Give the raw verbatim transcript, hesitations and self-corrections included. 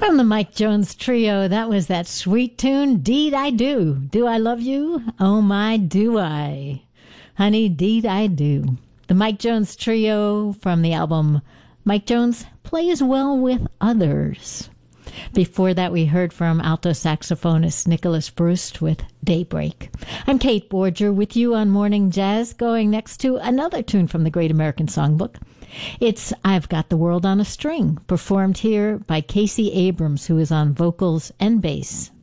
From the Mike Jones Trio, that was that sweet tune, Deed I Do. Do I love you? Oh my, do I. Honey, deed I do. The Mike Jones Trio from the album Mike Jones Plays Well with Others. Before that, we heard from alto saxophonist Nicholas Bruce with Daybreak. I'm Kate Borger with you on Morning Jazz, going next to another tune from the Great American Songbook. It's I've Got the World on a String, performed here by Casey Abrams, who is on vocals and bass.